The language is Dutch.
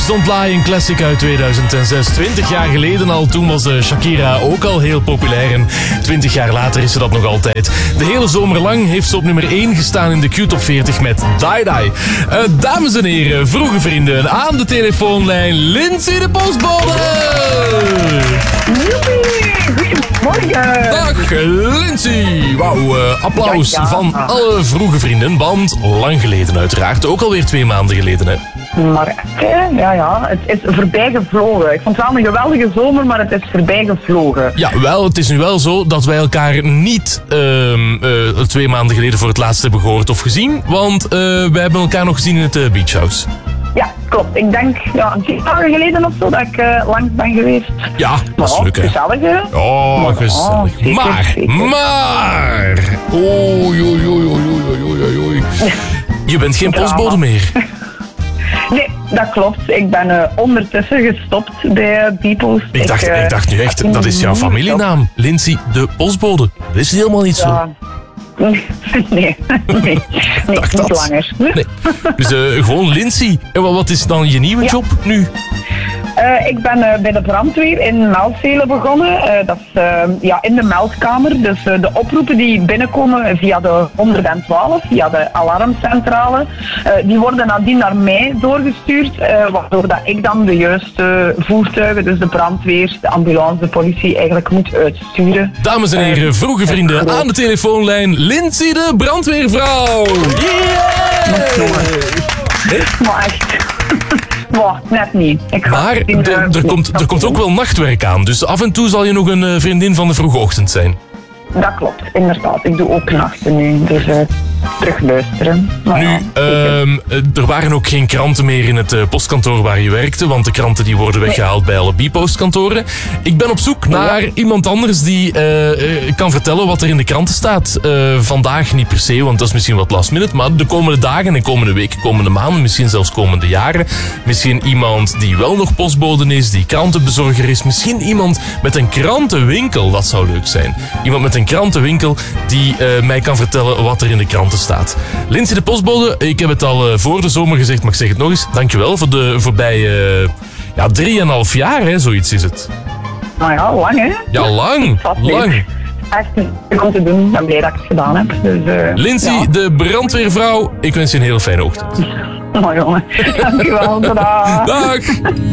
Don't Lie, een classic uit 2006. 20 jaar geleden al, toen was Shakira ook al heel populair. En 20 jaar later is ze dat nog altijd. De hele zomer lang heeft ze op nummer 1 gestaan in de Q-top 40 met Die Die. Dames en heren, vroege vrienden, aan de telefoonlijn Lindsay de Postbode. Goedemorgen. Dag Lindsay. Wauw, applaus Ja. van alle vroege vrienden. Want lang geleden uiteraard, ook alweer 2 maanden geleden hè. Maar het is voorbij gevlogen. Ik vond het wel een geweldige zomer, maar het is voorbij gevlogen. Ja, wel, het is nu wel zo dat wij elkaar niet 2 maanden geleden voor het laatst hebben gehoord of gezien. Want wij hebben elkaar nog gezien in het Beach House. Ja, klopt. Ik denk 10 dagen geleden of zo dat ik langs ben geweest. Ja, dat is leuk hè. Gezellig hè? Oh, gezellig. Zeker, zeker. Maar. Oei, oei, oei, oei, oei, oei, oei. Je bent geen postbode meer. Nee, dat klopt. Ik ben ondertussen gestopt bij Bpost. Ik dacht nu echt, dat is jouw familienaam. Lindsay de Postbode. Dat is helemaal niet zo. Ja. Nee, Dacht niet dat. langer. Nee. Dus gewoon Lindsay. En wat is dan je nieuwe job nu? Ik ben bij de brandweer in Melvelen begonnen. Dat is in de meldkamer. Dus de oproepen die binnenkomen via de 112, via de alarmcentrale, die worden nadien naar mij doorgestuurd. Waardoor dat ik dan de juiste voertuigen, dus de brandweer, de ambulance, de politie, eigenlijk moet uitsturen. Dames en heren, vroege vrienden, aan de telefoonlijn Lindsay de brandweervrouw. Maar echt... net niet. Maar er komt ook wel nachtwerk aan. Dus af en toe zal je nog een vriendin van de vroege ochtend zijn. Dat klopt, inderdaad. Ik doe ook nachten nu, dus terug luisteren. Maar Nu, er waren ook geen kranten meer in het postkantoor waar je werkte, want de kranten die worden weggehaald bij alle Bpost-kantoren. Ik ben op zoek naar iemand anders die kan vertellen wat er in de kranten staat. Vandaag niet per se, want dat is misschien wat last minute, maar de komende dagen en komende weken, komende maanden, misschien zelfs komende jaren. Misschien iemand die wel nog postbode is, die krantenbezorger is. Misschien iemand met een krantenwinkel, dat zou leuk zijn. Iemand met een krantenwinkel die mij kan vertellen wat er in de kranten staat. Lindsay de Postbode, ik heb het al voor de zomer gezegd, maar ik zeg het nog eens. Dankjewel voor de voorbije 3,5 jaar, hè, zoiets is het. Nou ja, lang hè? Ja, lang. Lang. Echt leuk om te doen. Ik ben blij dat ik het gedaan heb. Dus, Lindsay, de brandweervrouw, ik wens je een heel fijne ochtend. Oh jongen, dankjewel. Tadaa. Dag.